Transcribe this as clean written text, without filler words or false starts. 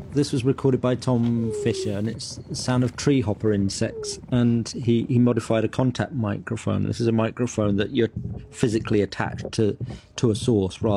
This was recorded by Tom Fisher, and it's the sound of tree hopper insects. And he modified a contact microphone. This is a microphone that you're physically attached to a source rather